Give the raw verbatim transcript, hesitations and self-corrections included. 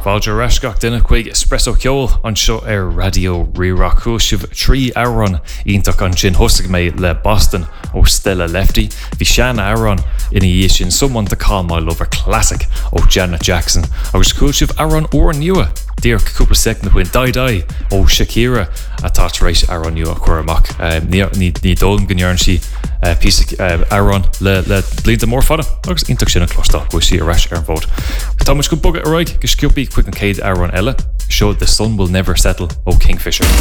Fáilte reisgach duine chuig espresso ceol an seo ar radio Rirachú sibh trí áran ionach an sin thosaigh mé le Boston ó Stella Lefty. Bhí sean áran ina dhé sin Someone to Call My Lover classic ó Janet Jackson. Agus cúil sibh áran uair nua Dír cúpla sec na chuin Dai Dai ó Shakira atá rééis áran nua chuir amach. Ní dóm gnearn si pí áran le blianta mór fada agus ionach sin an clostal go si a reis ar an bhód. Tá muis go bugad aráid go sciúpaí chuig an céad áran eile. Show The Sun Will Never Settle ó Kingfisher.